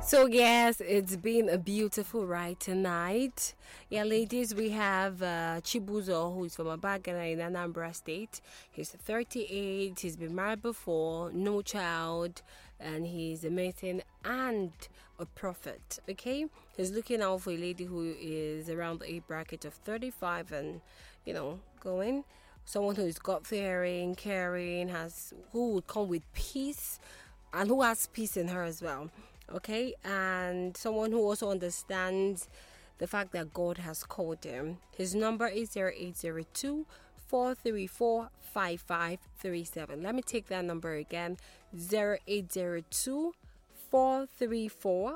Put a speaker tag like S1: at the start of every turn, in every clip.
S1: So yes, it's been a beautiful ride tonight. Yeah, ladies, we have Chibuzo, who is from Abagana in Anambra State. He's 38. He's been married before, no child, and he's amazing and a prophet. Okay, he's looking out for a lady who is around the age bracket of 35 and going. Someone who is God-fearing, caring, who would come with peace, and who has peace in her as well. Okay, and someone who also understands the fact that God has called him. His number is 0802 434 5537. Let me take that number again: 0802 434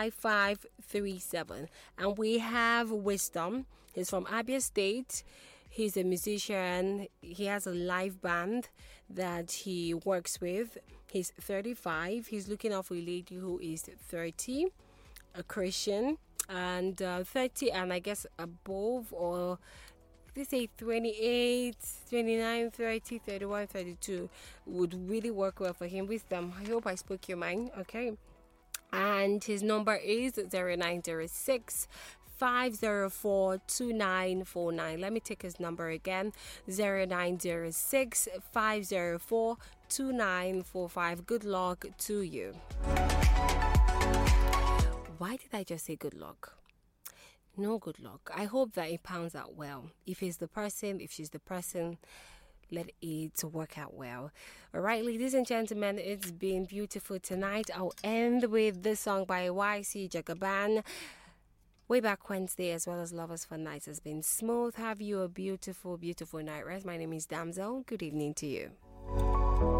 S1: 5537. And we have Wisdom. He's from Abia State. He's a musician. He has a live band that he works with. He's 35. He's looking out for a lady who is 30, a Christian, and 30 and I guess above, or they say 28, 29, 30, 31, 32 would really work well for him. Wisdom, I hope I spoke your mind. Okay. And his number is 0906 504 2949. Let me take his number again: 0906 504 2945. Good luck to you. Why did I just say good luck? No good luck. I hope that it pans out well. If he's the person, if she's the person, let it work out well. All right, ladies and gentlemen, it's been beautiful tonight. I'll end with this song by YC Jagaban. Way Back Wednesday, as well as Lovers for Nights, has been smooth. Have you a beautiful, beautiful night rest. My name is Damsel. Good evening to you.